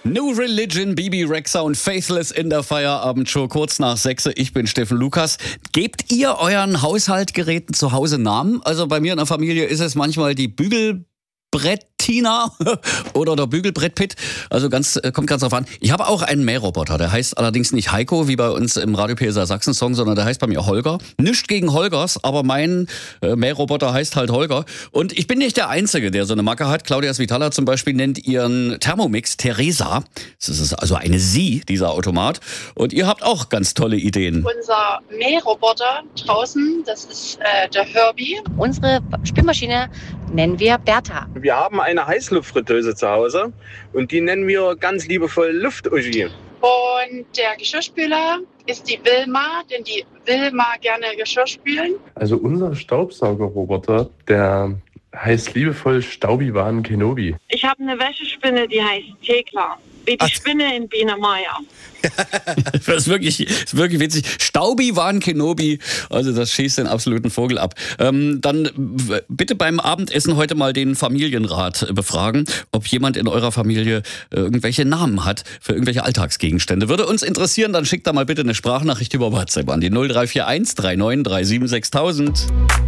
No Religion, Bibi Rexha und Faithless in der Feierabendshow kurz nach 6. Ich bin Steffen Lukas. Gebt ihr euren Haushaltgeräten zu Hause Namen? Also bei mir in der Familie ist es manchmal die Bügelbrettina oder der Bügelbrettpit. Also kommt ganz drauf an. Ich habe auch einen Mähroboter. Der heißt allerdings nicht Heiko, wie bei uns im Radio PSA Sachsen-Song, sondern der heißt bei mir Holger. Nichts gegen Holgers, aber mein Mähroboter heißt halt Holger. Und ich bin nicht der Einzige, der so eine Macke hat. Claudia Svitala zum Beispiel nennt ihren Thermomix Theresa. Das ist also eine Sie, dieser Automat. Und ihr habt auch ganz tolle Ideen. Unser Mähroboter draußen, das ist der Herbie. Unsere Spülmaschine nennen wir Bertha. Wir haben eine Heißluftfritteuse zu Hause und die nennen wir ganz liebevoll Luft-Uschi. Und der Geschirrspüler ist die Wilma, denn die will mal gerne Geschirr spülen. Also unser Staubsaugerroboter, der heißt liebevoll Staubi-Waren Kenobi. Ich habe eine Wäschespinne, die heißt Thekla. Wie die Spinne in Biene Maya. Das ist wirklich witzig. Staubi-Waren Kenobi, also das schießt den absoluten Vogel ab. Dann bitte beim Abendessen heute mal den Familienrat befragen, ob jemand in eurer Familie irgendwelche Namen hat für irgendwelche Alltagsgegenstände. Würde uns interessieren, dann schickt da mal bitte eine Sprachnachricht über WhatsApp an die 0341 39 37 6000.